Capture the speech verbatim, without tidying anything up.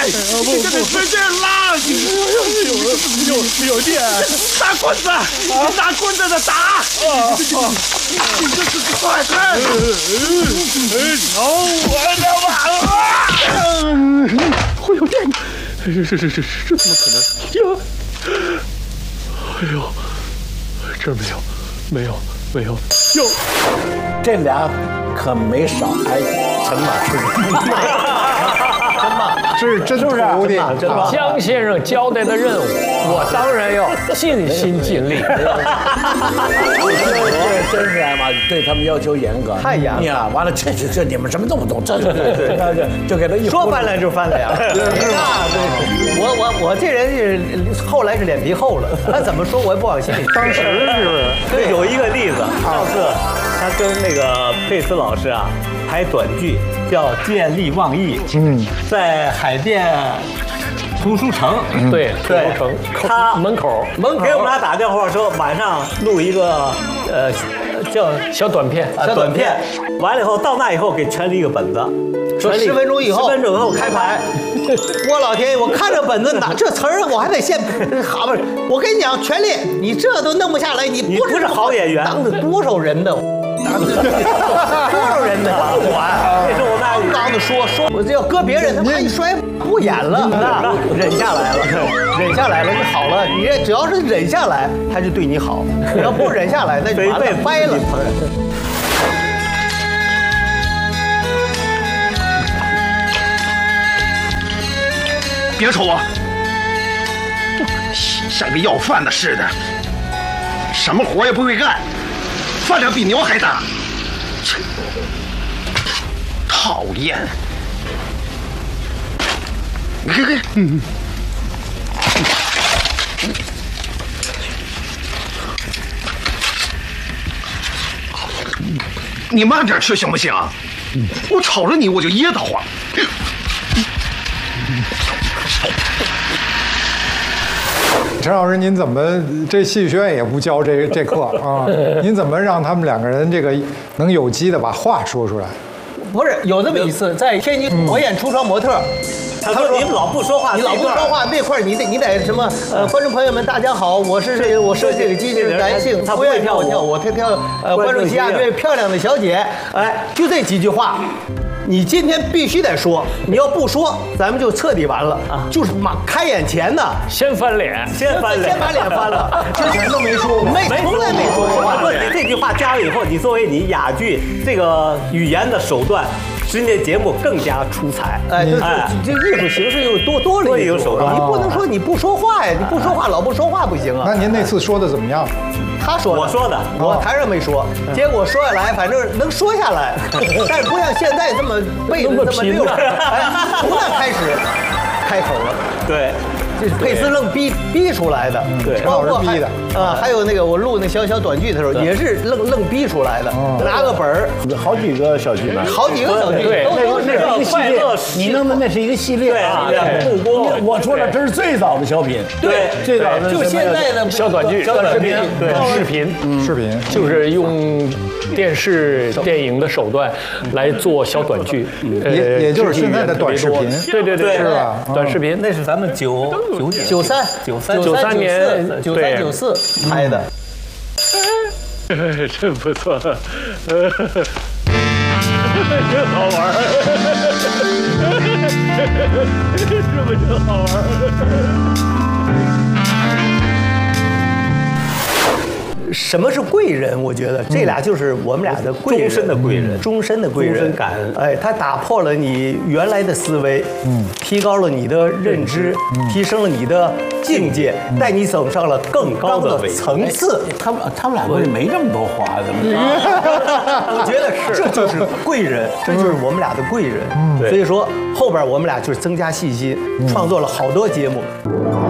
你这得使劲拉！有有有电！打棍子！你拿棍子的打！你这是快快！哦，我的妈！会有电！这这这这这怎么可能？呀！哎呦，这没有，没有，没有，有。 这俩可没少挨陈老师。真吗？ 这是真徒弟， 真的。 江先生交代的任务，我当然要尽心尽力。 这真是嘛，对他们要求严格， 太严了呀！完了，这这这你们什么都不懂，这这这这就给他一说翻脸就翻脸。那对，我我我这人是后来是脸皮厚了，他怎么说我也不往心里。 当时是不是？ 对，有一个例子，上次他跟那个佩斯老师啊拍短剧，叫《见利忘义》，嗯，在海淀图书城， 对， 对， 城他门口门给我们俩打电话说晚上录一个呃叫小短片， 呃短片，完了以后到那以后给全力一个本子， 说十分钟以后， 十分钟以后开牌。 我老天爷！我看着本子哪这词儿我还得现，好吧？我跟你讲，全力，你这都弄不下来，你你不是好演员， 当着多少人的，多少人的管？那时候我那刚的说说，我这要搁别人，他妈一摔不演了，忍下来了，忍下来了，你好了，你只要是忍下来，他就对你好；你要不忍下来，那就完了，掰了。 别瞅我，像个要饭的似的，什么活也不会干，饭量比牛还大，切，讨厌！你看看，嗯，你慢点吃行不行？我瞅着你我就噎得慌。 陈老师，您怎么这戏剧学院也不教这这课啊？您怎么让他们两个人这个能有机的把话说出来？ 不是有这么一次，在天津我演出装模特。 他说：“你们老不说话， 你老不说话那块儿，你得你得什么？呃，观众朋友们，大家好，我是这个我是这个机器人男性，他不愿意跳我跳，我跳跳呃，观众席下这位漂亮的小姐，哎，就这几句话。”你今天必须得说，你要不说，咱们就彻底完了啊！就是马开演前呢， 先翻脸， 先翻脸， 先把脸翻了， 之前都没说过， 没从来没说过话。 说你这句话加了以后，你作为你哑剧这个语言的手段，使你的节目更加出彩。 哎，就是这艺术形式又多多了一种手段，你不能说你不说话呀，你不说话老不说话不行啊。 那您那次说的怎么样？ 他说的， 我说的， 我台上没说，结果说下来，反正能说下来，但是不像现在这么背的这么溜。哎，从那开始开口了， 对， 这是佩斯愣逼逼出来的， 对， 包括逼的啊，还有那个我录那小小短剧的时候，也是愣愣逼出来的，拿个本儿， 好几个小剧本， 好几个小剧， 对， 都那是一个系列，你弄的那是一个系列啊， 不过我说的这是最早的小品， 对， 最早的就现在的小短剧、 小短片， 对，视频， 视频就是用电视、电影的手段来做小短剧， 也也就是现在的短视频， 对对对， 是吧？ 短视频那是咱们九九几九三九三九三年九三九四拍的。 真不错，真好玩，是不是真好玩？ 什么是贵人？我觉得这俩就是我们俩的贵人， 终身的贵人， 终身的贵人， 终身感恩。 哎，他打破了你原来的思维，嗯，提高了你的认知，提升了你的境界，带你走上了更高的层次。 他们他们俩不是没这么多话，怎么？ 我觉得是，这就是贵人，这就是我们俩的贵人。所以说后边我们俩就是增加信心，创作了好多节目。